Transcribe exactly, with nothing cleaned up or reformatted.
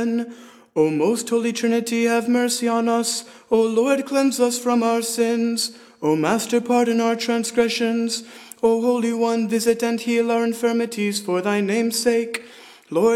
Amen. O most holy Trinity, have mercy on us. O Lord, cleanse us from our sins. O Master, pardon our transgressions. O Holy One, visit and heal our infirmities for thy name's sake. Lord,